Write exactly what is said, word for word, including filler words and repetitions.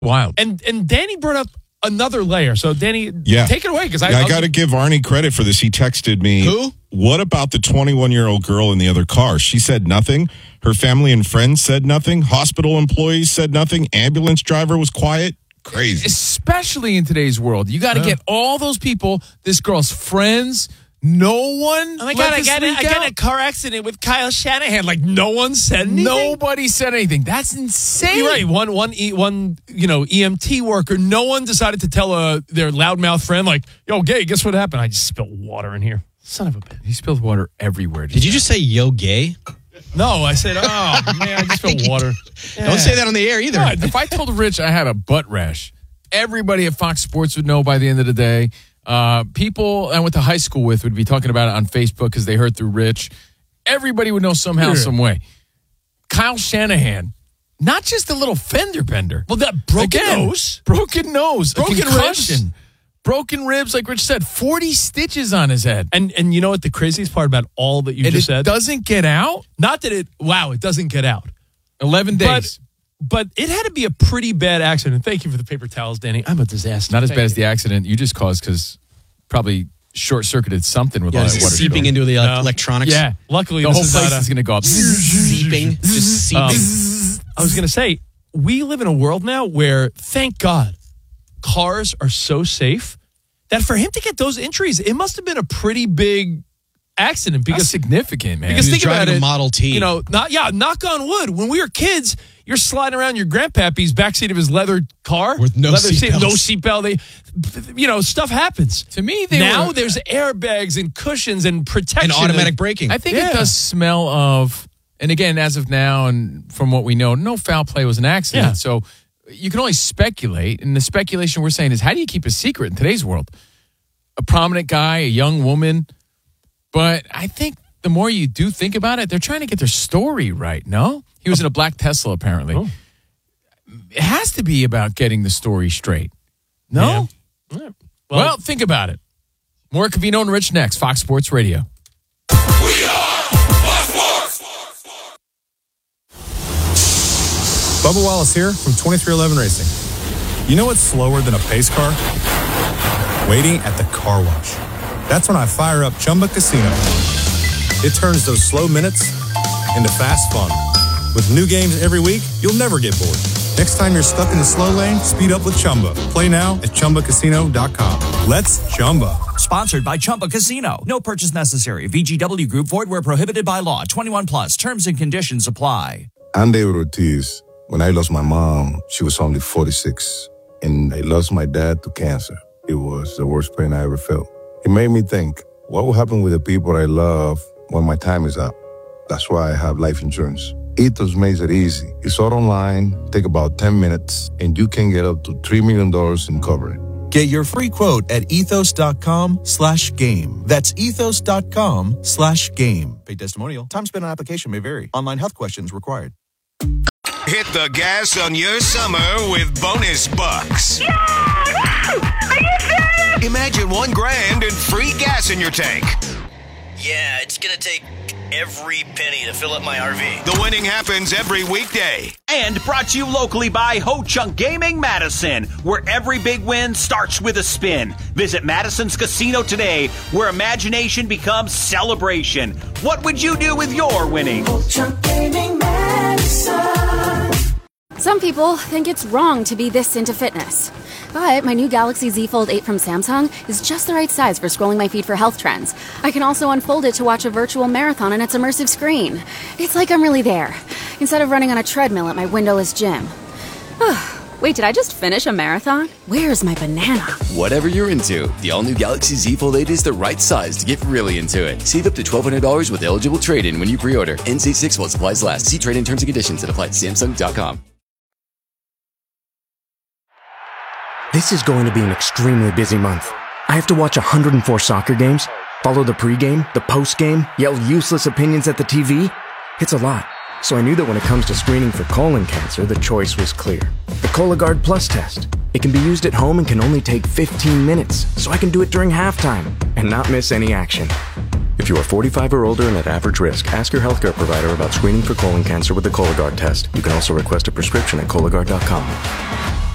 Wild. And and Danny brought up another layer. So, Danny, yeah. take it away. because I, yeah, I got to give Arnie credit for this. He texted me. Who? What about the twenty-one-year-old girl in the other car? She said nothing. Her family and friends said nothing. Hospital employees said nothing. Ambulance driver was quiet. Crazy. Especially in today's world. You got to Yeah. get all those people, this girl's friends, no one. Oh my God, let I this got, in, leak I got in out. a car accident with Kyle Shanahan. Like, no one said anything? Nobody said anything. That's insane. You're right. One, one, e, one, you know, E M T worker. No one decided to tell uh, their loudmouth friend, like, "Yo, gay, guess what happened? I just spilled water in here." Son of a bitch. He spilled water everywhere. Did you just say yo gay? No, I said, "Oh man, I just spilled water." Yeah. Don't say that on the air either. God, if I told Rich I had a butt rash, everybody at Fox Sports would know by the end of the day. Uh, people I went to high school with would be talking about it on Facebook because they heard through Rich. Everybody would know somehow, Yeah. some way. Kyle Shanahan, not just a little fender bender. Well, that broken Again, nose, broken nose, Broken a concussion, ribs. broken ribs, like Rich said, forty stitches on his head. and and you know what the craziest part about all that you And just it said? doesn't get out. Not that it. Wow, it doesn't get out. eleven days. But it had to be a pretty bad accident. Thank you for the paper towels, Danny. I'm a disaster. Not as Thank bad as you. the accident you just caused because probably short-circuited something with Yeah, all is that it water. seeping into the No. electronics? Yeah. Luckily, The this whole is place not a- is going to go up. Seeping. Just seeping. Um, I was going to say, we live in a world now where, thank God, cars are so safe that for him to get those injuries, it must have been a pretty big accident. That's Because significant, man. Because He was think about driving a it, Model T. You know, not yeah. Knock on wood. When we were kids, you're sliding around your grandpappy's backseat of his leather car With no leather seat, seatbelts. no seatbelt. They, you know, stuff happens. To me, they now were- there's airbags and cushions and protection And automatic braking. I think Yeah. it does smell of, and again, as of now, and from what we know, no foul play was an accident. Yeah. So you can only speculate, and the speculation we're saying is, how do you keep a secret in today's world? A prominent guy, a young woman, but I think the more you do think about it, they're trying to get their story right. No, he was in a black Tesla apparently. Oh. It has to be about getting the story straight. No. Yeah. Well, Well, think about it. More Covino and Rich next, Fox Sports Radio. Bubba Wallace here from twenty-three eleven Racing. You know what's slower than a pace car? Waiting at the car wash. That's when I fire up Chumba Casino. It turns those slow minutes into fast fun. With new games every week, you'll never get bored. Next time you're stuck in the slow lane, speed up with Chumba. Play now at Chumba Casino dot com. Let's Chumba. Sponsored by Chumba Casino. No purchase necessary. V G W Group. Void where prohibited by law. twenty-one plus. Terms and conditions apply. I'm David Ortiz. When I lost my mom, she was only forty-six. And I lost my dad to cancer. It was the worst pain I ever felt. It made me think, what will happen with the people I love when my time is up? That's why I have life insurance. Ethos makes it easy. It's all online, take about ten minutes, and you can get up to three million dollars in coverage. Get your free quote at ethos.com slash game. That's ethos.com slash game. Paid testimonial. Time spent on application may vary. Online health questions required. Hit the gas on your summer with bonus bucks. Imagine one grand and free gas in your tank. Yeah, it's gonna take every penny to fill up my R V. The winning happens every weekday. And brought to you locally by Ho Chunk Gaming Madison, where every big win starts with a spin. Visit Madison's Casino today, where imagination becomes celebration. What would you do with your winnings? Ho Chunk Gaming Madison. Some people think it's wrong to be this into fitness. But my new Galaxy Z Fold eight from Samsung is just the right size for scrolling my feed for health trends. I can also unfold it to watch a virtual marathon on its immersive screen. It's like I'm really there, instead of running on a treadmill at my windowless gym. Wait, did I just finish a marathon? Where's my banana? Whatever you're into, the all-new Galaxy Z Fold eight is the right size to get really into it. Save up to twelve hundred dollars with eligible trade-in when you pre-order. N C six while supplies last. See trade-in terms and conditions at apply at Samsung dot com. This is going to be an extremely busy month. I have to watch one hundred four soccer games, follow the pregame, the postgame, yell useless opinions at the T V. It's a lot. So I knew that when it comes to screening for colon cancer, the choice was clear. The Cologuard Plus test. It can be used at home and can only take fifteen minutes, so I can do it during halftime and not miss any action. If you are forty-five or older and at average risk, ask your healthcare provider about screening for colon cancer with the Cologuard test. You can also request a prescription at Cologuard dot com.